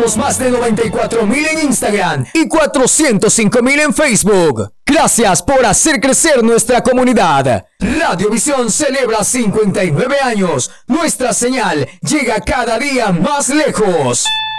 Somos más de 94,000 en Instagram y 405,000 en Facebook. Gracias por hacer crecer nuestra comunidad. Radiovisión celebra 59 años. Nuestra señal llega cada día más lejos.